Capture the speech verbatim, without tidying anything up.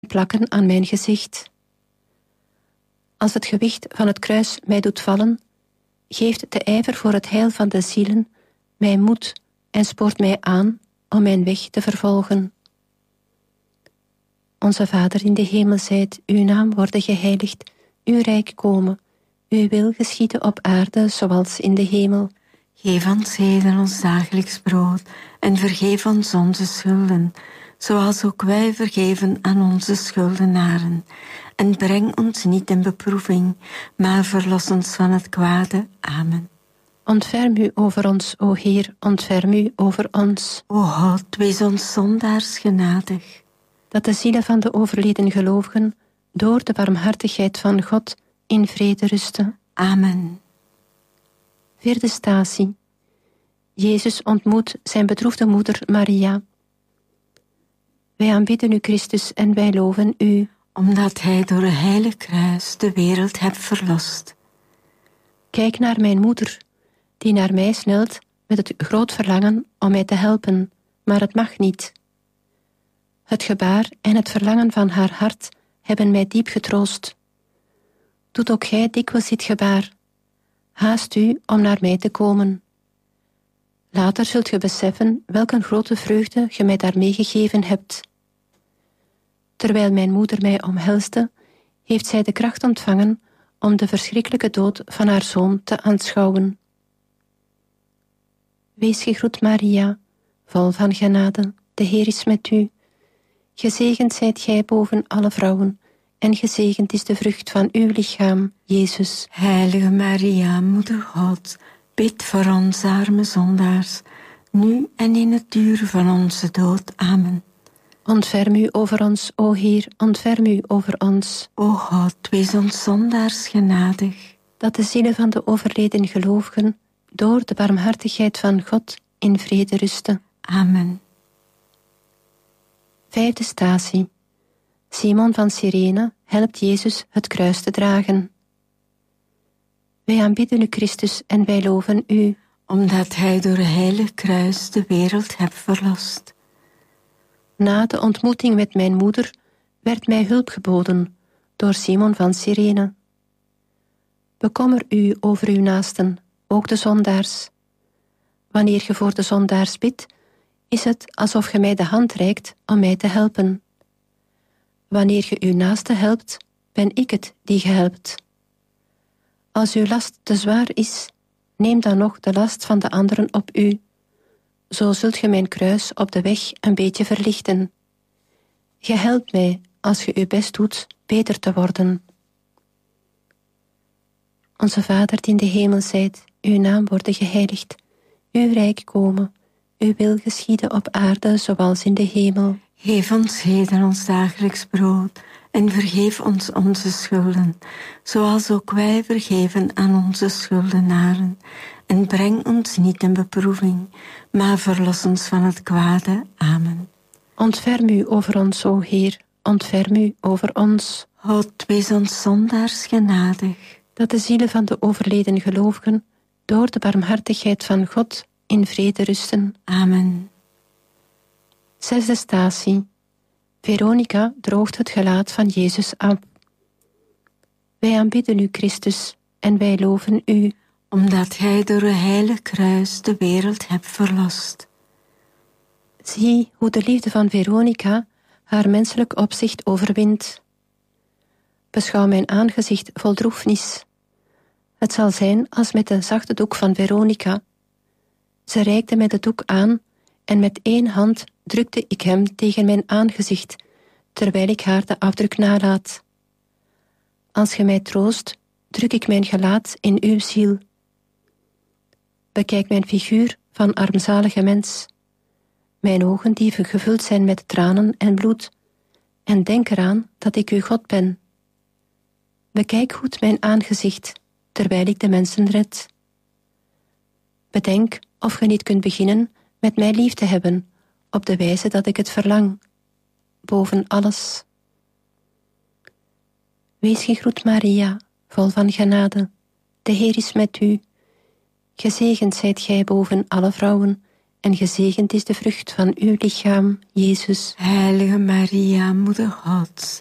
plakken aan mijn gezicht. Als het gewicht van het kruis mij doet vallen, geeft de ijver voor het heil van de zielen mij moed en spoort mij aan om mijn weg te vervolgen. Onze Vader in de hemel zijt, uw naam worden geheiligd, uw rijk komen, uw wil geschieden op aarde zoals in de hemel. Geef ons heden ons dagelijks brood en vergeef ons onze schulden, zoals ook wij vergeven aan onze schuldenaren. En breng ons niet in beproeving, maar verlos ons van het kwade. Amen. Ontferm u over ons, o Heer, ontferm u over ons. O God, wees ons zondaars genadig. Dat de zielen van de overleden gelovigen door de barmhartigheid van God in vrede rusten. Amen. Vierde statie. Jezus ontmoet zijn bedroefde moeder Maria. Wij aanbidden u, Christus, en wij loven u. Omdat hij door het heilige kruis de wereld hebt verlost. Kijk naar mijn moeder, die naar mij snelt met het groot verlangen om mij te helpen, maar het mag niet. Het gebaar en het verlangen van haar hart hebben mij diep getroost. Doet ook gij dikwijls dit gebaar. Haast u om naar mij te komen. Later zult ge beseffen welke grote vreugde ge mij daarmee gegeven hebt. Terwijl mijn moeder mij omhelsde, heeft zij de kracht ontvangen om de verschrikkelijke dood van haar zoon te aanschouwen. Wees gegroet, Maria, vol van genade, de Heer is met u. Gezegend zijt gij boven alle vrouwen, en gezegend is de vrucht van uw lichaam, Jezus. Heilige Maria, Moeder God, bid voor ons arme zondaars, nu en in het uur van onze dood. Amen. Ontferm u over ons, o Heer, ontferm u over ons. O God, wees ons zondaars genadig. Dat de zielen van de overleden gelovigen door de barmhartigheid van God in vrede rusten. Amen. Vijfde statie. Simon van Cyrene helpt Jezus het kruis te dragen. Wij aanbidden u, Christus, en wij loven u. Omdat hij door het heilige kruis de wereld hebt verlost. Na de ontmoeting met mijn moeder werd mij hulp geboden door Simon van Cyrene. Bekommer u over uw naasten, ook de zondaars. Wanneer je voor de zondaars bidt, is het alsof je mij de hand reikt om mij te helpen. Wanneer je uw naaste helpt, ben ik het die je helpt. Als uw last te zwaar is, neem dan nog de last van de anderen op u. Zo zult je mijn kruis op de weg een beetje verlichten. Je helpt mij, als je uw best doet, beter te worden. Onze Vader die in de hemel zijt, uw naam worden geheiligd, uw rijk komen, uw wil geschieden op aarde zoals in de hemel. Geef ons heden ons dagelijks brood en vergeef ons onze schulden, zoals ook wij vergeven aan onze schuldenaren. En breng ons niet in beproeving, maar verlos ons van het kwade. Amen. Ontferm u over ons, o Heer, ontferm u over ons. God, wees ons zondaars genadig. Dat de zielen van de overleden gelovigen door de barmhartigheid van God in vrede rusten. Amen. Zesde statie. Veronica droogt het gelaat van Jezus af. Wij aanbidden u, Christus, en wij loven u. Omdat gij door het heilige kruis de wereld hebt verlost. Zie hoe de liefde van Veronica haar menselijk opzicht overwint. Beschouw mijn aangezicht vol droefnis. Het zal zijn als met de zachte doek van Veronica. Ze reikte mij de doek aan en met één hand drukte ik hem tegen mijn aangezicht, terwijl ik haar de afdruk nalaat. Als ge mij troost, druk ik mijn gelaat in uw ziel. Bekijk mijn figuur van armzalige mens, mijn ogen die gevuld zijn met tranen en bloed, en denk eraan dat ik uw God ben. Bekijk goed mijn aangezicht, terwijl ik de mensen red. Bedenk of ge niet kunt beginnen met mij lief te hebben, op de wijze dat ik het verlang, boven alles. Wees gegroet, Maria, vol van genade, de Heer is met u. Gezegend zijt gij boven alle vrouwen, en gezegend is de vrucht van uw lichaam, Jezus. Heilige Maria, Moeder Gods,